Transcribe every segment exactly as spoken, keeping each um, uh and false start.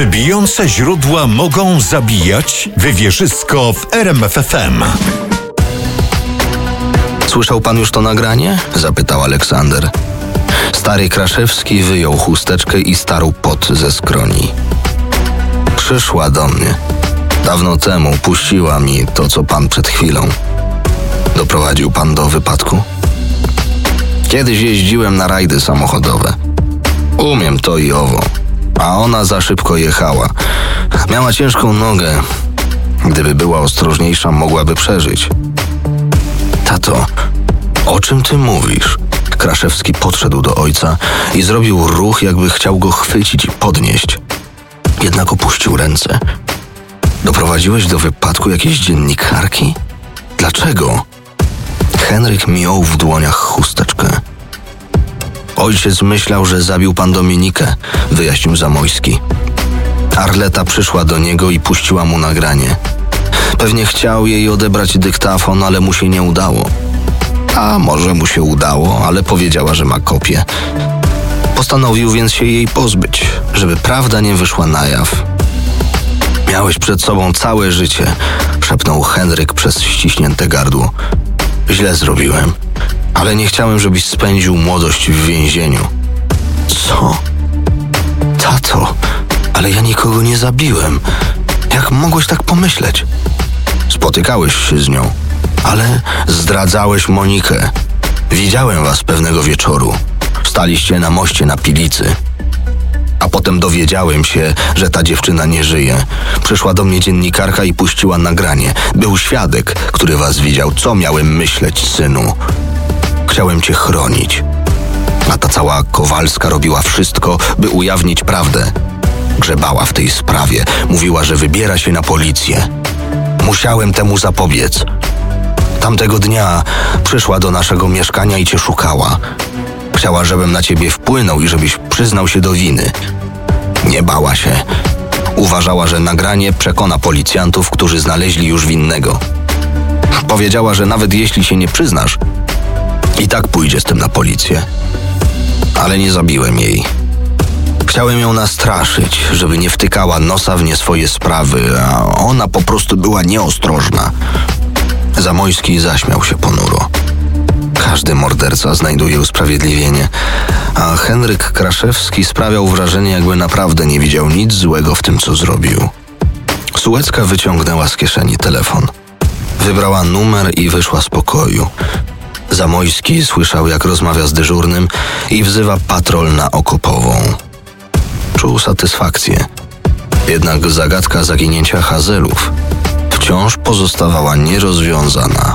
Czy bijące źródła mogą zabijać? Wywierzysko w R M F F M. Słyszał pan już to nagranie? Zapytał Aleksander. Stary Kraszewski wyjął chusteczkę i starł pot ze skroni. Przyszła do mnie. Dawno temu puściła mi to, co pan przed chwilą. Doprowadził pan do wypadku? Kiedyś jeździłem na rajdy samochodowe. Umiem to i owo. A ona za szybko jechała. Miała ciężką nogę. Gdyby była ostrożniejsza, mogłaby przeżyć. Tato, o czym ty mówisz? Kraszewski podszedł do ojca i zrobił ruch, jakby chciał go chwycić i podnieść. Jednak opuścił ręce. Doprowadziłeś do wypadku jakiejś dziennikarki? Dlaczego? Henryk miał w dłoniach chusteczkę. Ojciec myślał, że zabił pan Dominikę, wyjaśnił Zamojski. Arleta przyszła do niego i puściła mu nagranie. Pewnie chciał jej odebrać dyktafon, ale mu się nie udało. A może mu się udało, ale powiedziała, że ma kopię. Postanowił więc się jej pozbyć, żeby prawda nie wyszła na jaw. Miałeś przed sobą całe życie, szepnął Henryk przez ściśnięte gardło. Źle zrobiłem, ale nie chciałem, żebyś spędził młodość w więzieniu. Co? Tato, ale ja nikogo nie zabiłem. Jak mogłeś tak pomyśleć? Spotykałeś się z nią, ale zdradzałeś Monikę. Widziałem was pewnego wieczoru. Staliście na moście na Pilicy. A potem dowiedziałem się, że ta dziewczyna nie żyje. Przyszła do mnie dziennikarka i puściła nagranie. Był świadek, który was widział. Co miałem myśleć, synu? Chciałem cię chronić. A ta cała Kowalska robiła wszystko, by ujawnić prawdę. Grzebała w tej sprawie. Mówiła, że wybiera się na policję. Musiałem temu zapobiec. Tamtego dnia przyszła do naszego mieszkania i cię szukała. Chciała, żebym na ciebie wpłynął i żebyś przyznał się do winy. Nie bała się. Uważała, że nagranie przekona policjantów, którzy znaleźli już winnego. Powiedziała, że nawet jeśli się nie przyznasz, i tak pójdzie z tym na policję. Ale nie zabiłem jej. Chciałem ją nastraszyć, żeby nie wtykała nosa w nie swoje sprawy, a ona po prostu była nieostrożna. Zamojski zaśmiał się ponuro. Każdy morderca znajduje usprawiedliwienie, a Henryk Kraszewski sprawiał wrażenie, jakby naprawdę nie widział nic złego w tym, co zrobił. Sułecka wyciągnęła z kieszeni telefon. Wybrała numer i wyszła z pokoju. Zamojski słyszał, jak rozmawia z dyżurnym i wzywa patrol na Okopową. Czuł satysfakcję. Jednak zagadka zaginięcia Hazelów wciąż pozostawała nierozwiązana.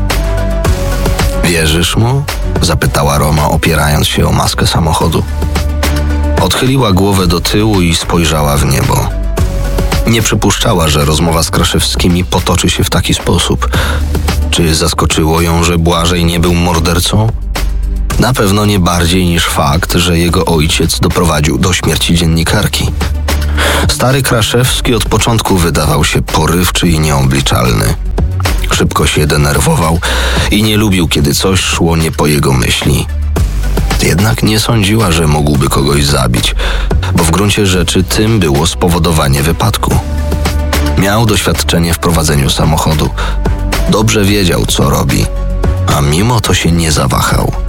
Wierzysz mu? Zapytała Roma, opierając się o maskę samochodu. Odchyliła głowę do tyłu i spojrzała w niebo. Nie przypuszczała, że rozmowa z Kraszewskimi potoczy się w taki sposób. Czy zaskoczyło ją, że Błażej nie był mordercą? Na pewno nie bardziej niż fakt, że jego ojciec doprowadził do śmierci dziennikarki. Stary Kraszewski od początku wydawał się porywczy i nieobliczalny. Szybko się denerwował i nie lubił, kiedy coś szło nie po jego myśli. Jednak nie sądziła, że mógłby kogoś zabić, bo w gruncie rzeczy tym było spowodowanie wypadku. Miał doświadczenie w prowadzeniu samochodu. Dobrze wiedział, co robi, a mimo to się nie zawahał.